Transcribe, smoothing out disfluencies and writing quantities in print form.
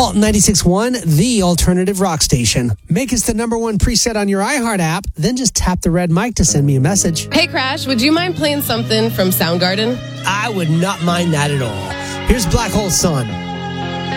Alt 96.1, the alternative rock station. Make us the number one preset on your iHeart app, then just tap the red mic to send me a message. Hey, Crash, would you mind playing something from Soundgarden? I would not mind that at all. Here's Black Hole Sun.